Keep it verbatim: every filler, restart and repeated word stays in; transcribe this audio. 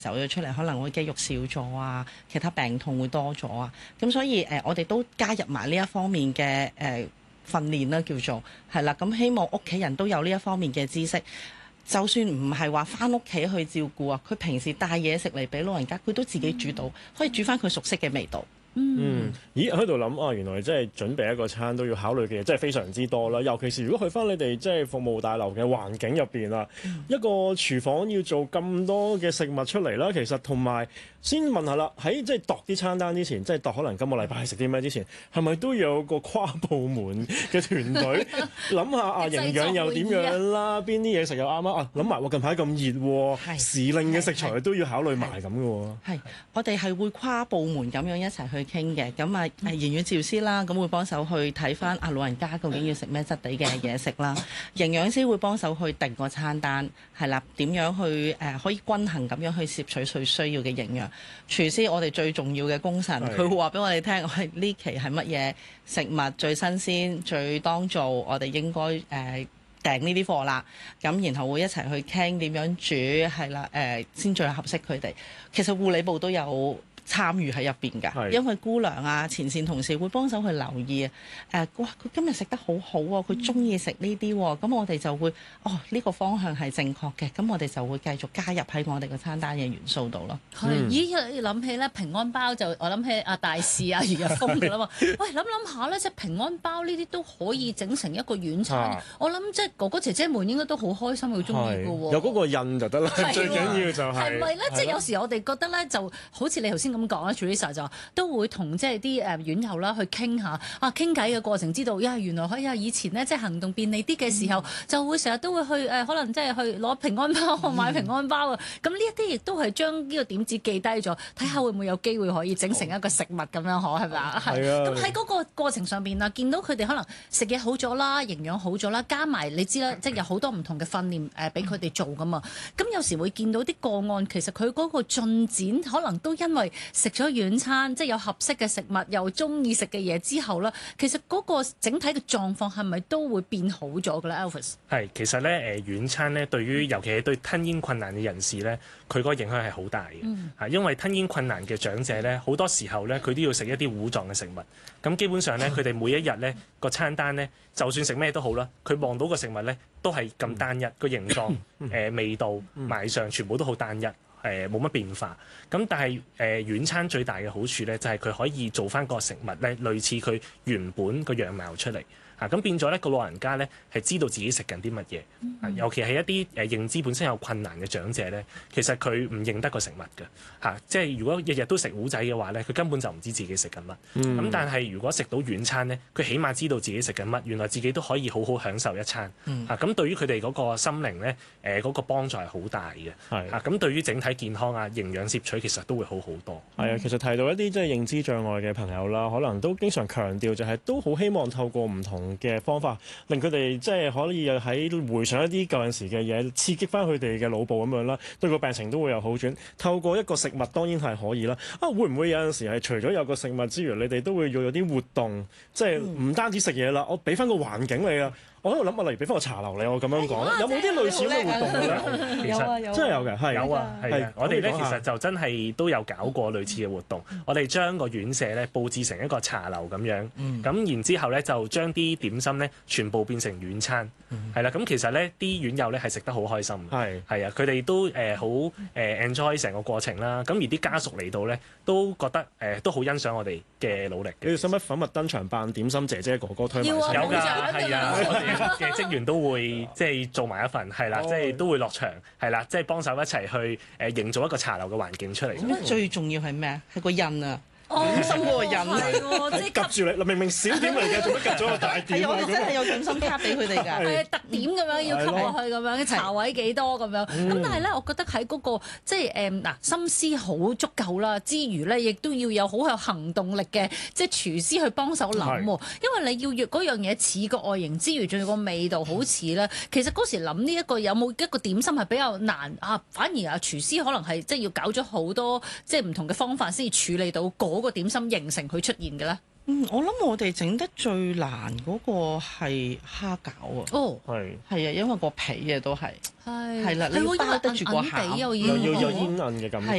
走咗出嚟，可能會肌肉少咗啊，其他病痛會多咗啊。咁所以誒、呃，我哋都加入埋呢一方面嘅誒、呃、訓練啦，叫做係啦。咁希望屋企人都有呢一方面嘅知識。就算唔係話返屋企去照顧啊，佢平時帶嘢食嚟俾老人家，佢都自己煮到，可以煮返佢熟悉嘅味道。 嗯，咦喺度諗啊，原來即係準備一個餐都要考慮嘅嘢，真係非常之多啦。尤其是如果去翻你哋即係服務大樓嘅環境入邊啦，嗯、一個廚房要做咁多嘅食物出嚟啦，其實同埋先問下啦，喺即係度啲餐單之前，即係度可能今個禮拜食啲咩之前，係咪都有個跨部門嘅團隊諗下啊營養又點樣啦，邊啲嘢食又啱啊？諗埋喎近排咁熱喎，時令嘅食材都要考慮埋咁嘅喎。係， 我哋係會跨部門咁樣一齊去傾嘅，咁啊誒營養治療師啦，咁會幫手去睇翻啊老人家究竟要食咩質地嘅嘢食啦，營養師會幫手去定個餐單，係啦，點樣去誒、呃、可以均衡咁樣去攝取最需要嘅營養。廚師我哋最重要嘅功臣，佢會話俾我哋聽，我係呢期係乜嘢食物最新鮮、最當造，我哋應該誒、呃、訂呢啲貨啦。咁然後會一齊去傾點樣煮，係啦誒先最合適佢哋。其實護理部都有參與喺入邊㗎，因為姑娘啊、前線同事會幫手去留意啊。誒、呃，哇！佢今日食得好好喎，佢中意食呢啲喎，咁、嗯、我哋就會哦呢、呢個方向係正確嘅，咁我哋就會繼續加入喺我哋個餐單嘅元素度咯。 係、嗯，咦？諗起咧平安包就我諗起阿大使啊余日豐㗎啦嘛。喂，諗諗下咧，即係平安包呢啲都可以整成一個軟餐。啊、我諗即係哥哥姐姐們應該都好開心，好中意㗎喎。 有嗰個印就得啦，最緊要就係係咪咧？即係有時我哋覺得咧，就好似你頭先咁講啦 Teresa 就都會同即係啲誒院友啦去傾下啊，傾偈嘅過程知道，呀原來可以啊以前咧即係行動便利啲嘅時候，嗯、就會成日都會去誒、呃，可能即係去攞平安包、嗯、買平安包啊。咁呢一啲亦都係將呢個點子記低咗，睇下會唔會有機會可以整成一個食物咁樣可係咪啊？係啊。咁喺嗰個過程上邊啊，見到佢哋可能食嘢好咗啦，營養好咗啦，加埋你知啦，即係有好多唔同嘅訓練誒俾佢哋做噶嘛。咁有時會見到啲個案，其實佢嗰個進展可能都因為食咗軟餐，即係有合適嘅食物，又中意食嘅嘢之後咧，其實嗰個整體嘅狀況係咪都會變好咗嘅咧 Elvis？ 係，其實咧誒軟餐咧，對於尤其係對吞嚥困難嘅人士咧，佢嗰個影響係好大嘅。嚇、嗯，因為吞嚥困難嘅長者咧，好多時候咧，佢都要食一啲糊狀嘅食物。咁基本上咧，佢哋每一日咧個餐單咧，就算食咩都好啦，佢望到個食物咧都係咁單一，個形狀、誒、呃、味道、賣相全部都好單一。誒冇乜變化，咁但係誒、呃、軟餐最大嘅好處咧，就係、是、佢可以做翻個食物咧，類似佢原本個樣貌出嚟。啊，咁變咗咧，個老人家咧係知道自己食緊啲乜嘢，啊，尤其係一啲誒認知本身有困難嘅長者咧，其實佢唔認得個食物嘅，嚇、啊，即係如果日日都食糊仔嘅話咧，佢根本就唔知自己食緊乜。咁、嗯、但係如果食到軟餐咧，佢起碼知道自己食緊乜，原來自己都可以好好享受一餐。嚇、嗯，咁、啊、對於佢哋嗰個心靈咧，誒、呃、嗰、那個幫助係好大嘅。係嚇，咁對於整體健康啊、營養攝取其實都會好好多。係啊，其實提到一啲即係認知障礙嘅朋友啦，可能都經常強調就係都好希望透過唔同嘅方法，令佢哋即係可以喺回想一啲舊陣時嘅嘢，刺激翻佢哋嘅腦部咁樣啦，對個病情都會有好轉。透過一個食物當然係可以啦。啊，會唔會有陣時係除咗有個食物之餘，你哋都會要有啲活動，即係唔單止食嘢啦，我俾翻個環境你啊。我喺度諗啊，例如俾翻個茶樓你，我咁樣講，有冇啲類似嘅活動咧？ 其實真係有嘅，係有啊，係啊。我哋咧其實就真係都有搞過類似嘅活動。我哋將個院舍咧佈置成一個茶樓咁樣，咁然之後咧就將啲點心咧全部變成軟餐，係啦。咁其實咧啲院友咧係食得好開心，係係啊，佢哋都誒好誒 enjoy 成個過程啦。咁而啲家屬嚟到咧都覺得誒都好欣賞我哋嘅努力。你哋使乜粉墨登場扮點心姐姐哥哥推埋？ 有㗎，係啊。嘅職員都會即係做埋一份，係啦，即係都會落場，係啦，即係幫手一齊去誒營造一個茶樓嘅環境出嚟。 咁最重要係咩啊？係個印啊！點心嗰個印係即係夾住你，明明小點嚟嘅，做乜夾咗個大點？ 係我哋真係有點心卡俾佢哋㗎， 係特點咁樣要吸落去咁樣，茶位幾多咁樣。咁但係咧，我覺得喺嗰個即係誒嗱心思好足夠啦，之餘咧，亦都要有好有行動力嘅即係廚師去幫手諗，因為你要嗰樣嘢似個外形之餘，仲要個味道好似咧。其實嗰時諗呢一個有冇一個點心係比較難啊？反而啊廚師可能係即係要搞咗好多即係唔同嘅方法先至處理到嗰個點心形成佢出現嘅咧。 嗯，我諗我哋整得最難嗰個係蝦餃啊。 哦， 係係啊，因為個皮嘅都係係係啦，你要包得住個餡， 又又要有要煙韌嘅感覺。